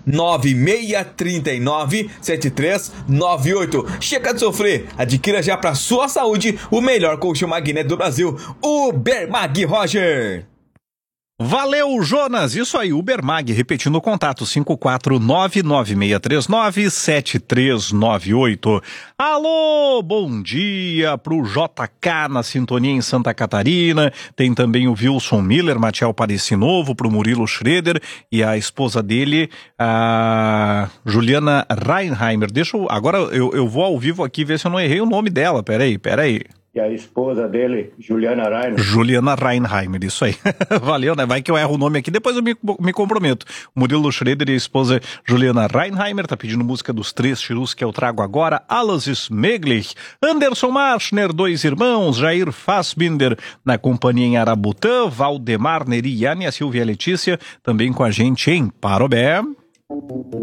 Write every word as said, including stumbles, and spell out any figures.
nove seis três nove, sete três nove oito. Chega de sofrer, adquira já para sua saúde o melhor colchão magnético do Brasil, Ubermag, Roger. Valeu, Jonas! Isso aí, Ubermag, repetindo o contato, cinco quatro nove, nove seis três nove, sete três nove oito. Alô, bom dia pro J K na sintonia em Santa Catarina, tem também o Wilson Miller, Matiel Parecinovo, pro Murilo Schroeder e a esposa dele, a Juliana Reinheimer. Deixa eu, agora eu, eu vou ao vivo aqui ver se eu não errei o nome dela, peraí, peraí. E a esposa dele, Juliana Reinheimer. Juliana Reinheimer, isso aí. Valeu, né? Vai que eu erro o nome aqui, depois eu me, me comprometo. O Murilo Schroeder e a esposa Juliana Reinheimer tá pedindo música dos Três Chirus que eu trago agora. Alas Smeglich, Anderson Marschner, dois irmãos, Jair Fassbinder na companhia em Arabutã, Valdemar Neri e a Silvia Letícia também com a gente em Parobé.